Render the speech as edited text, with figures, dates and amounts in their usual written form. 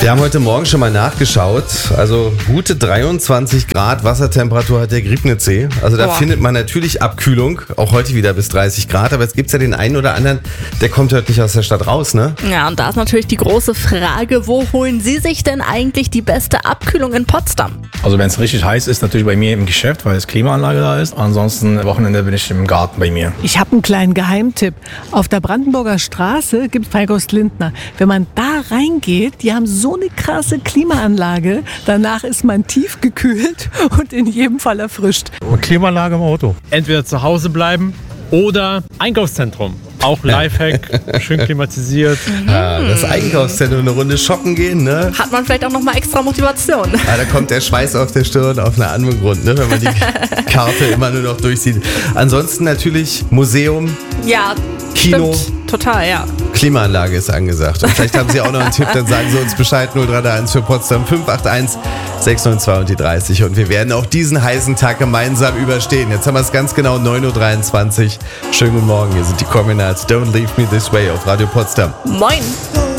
Wir haben heute Morgen schon mal nachgeschaut. Also gute 23 Grad Wassertemperatur hat der Griebnitzsee. Also da findet man natürlich Abkühlung. Auch heute wieder bis 30 Grad. Aber jetzt gibt es ja den einen oder anderen, der kommt heute nicht aus der Stadt raus, ne? Ja, und da ist natürlich die große Frage, wo holen Sie sich denn eigentlich die beste Abkühlung in Potsdam? Also wenn es richtig heiß ist, natürlich bei mir im Geschäft, weil es Klimaanlage da ist. Ansonsten Wochenende bin ich im Garten bei mir. Ich habe einen kleinen Geheimtipp. Auf der Brandenburger Straße gibt es bei Ghost Lindner. Wenn man da reingeht, die haben so eine krasse Klimaanlage. Danach ist man tief gekühlt und in jedem Fall erfrischt. Klimaanlage im Auto. Entweder zu Hause bleiben oder Einkaufszentrum. Auch Lifehack, schön klimatisiert. Ja, das Einkaufszentrum, eine Runde shoppen gehen, ne? Hat man vielleicht auch nochmal extra Motivation. Ja, da kommt der Schweiß auf der Stirn auf einen anderen Grund, ne? Wenn man die Karte immer nur noch durchsieht. Ansonsten natürlich Museum, Ja, Kino. stimmt. Total, ja. Klimaanlage ist angesagt. Und vielleicht haben Sie auch noch einen Tipp, dann sagen Sie uns Bescheid. 031 für Potsdam 581 692 und die 30. Und wir werden auch diesen heißen Tag gemeinsam überstehen. Jetzt haben wir es ganz genau 9.23 Uhr. Schönen guten Morgen, hier sind die Combinats. Don't Leave Me This Way auf Radio Potsdam. Moin.